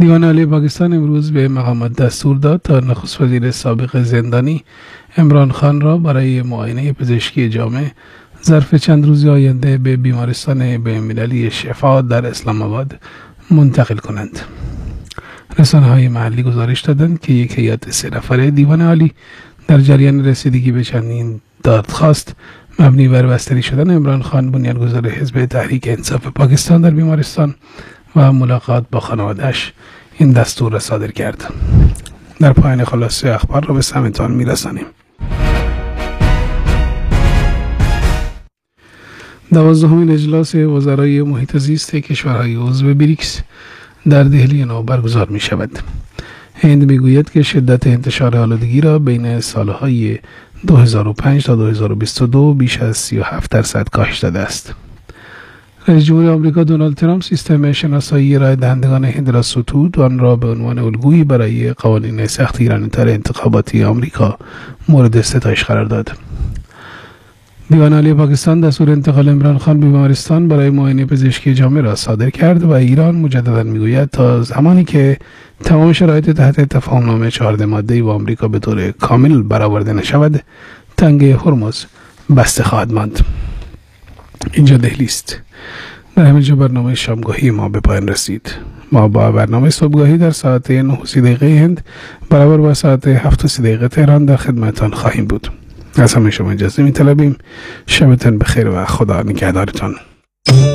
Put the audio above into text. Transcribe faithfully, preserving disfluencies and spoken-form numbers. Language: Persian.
دیوان عالی پاکستان امروز به مقامات دستور داد تا نخست وزیر سابق زندانی عمران خان را برای معاینه پزشکی جامع ظرف چند روز آینده به بیمارستان بین‌المللی شفا در اسلام آباد منتقل کنند. رسانه‌های محلی گزارش دادند که یک هیئت سه نفره دیوان عالی در جریان رسیدگی به چندین دادخواست مبنی بر بستری شدن عمران خان بنیانگذار حزب تحریک انصاف پاکستان در بیمارستان و ملاقات با خانواده‌اش این دستور را صادر کرد. در پایان خلاصه اخبار را به سمتان میرسانیم. دوازدهمین اجلاس وزرای محیط زیست کشورهای عضو بریکس در دهلی نو برگزار می شود. هند می گوید که شدت انتشار آلودگی را بین سالهای دو هزار و پنج تا دو هزار و بیست و دو بیش از سی و هفت درصد کاهش داده است. رئیس جمهور آمریکا دونالد ترامپ سیستم شناسایی رای دهندگان هند را ستود و آن را به عنوان الگویی برای قوانین سختگیرانه‌تر انتخاباتی آمریکا مورد ستایش قرار داد. دیوان عالی پاکستان دستور انتقال عمران خان به بیمارستان برای معاینه پزشکی جامع را صادر کرد و ایران مجددا میگوید تا زمانی که تمام شرایط تحت تفاهمنامه چهارده ماده‌ای با آمریکا به طور کامل برآورده نشود، تنگه هرمز بسته خواهد ماند. اینجا دهلی است. در همینجا برنامه شامگاهی ما به پایان رسید. ما با برنامه صبحگاهی در ساعت نه و سی دقیقه هند برابر با ساعت هفت و سی دقیقه تهران در خدمتان خواهیم بود. از همه شما اجازه می طلبیم. شبتان بخیر و خدا نگهدارتان.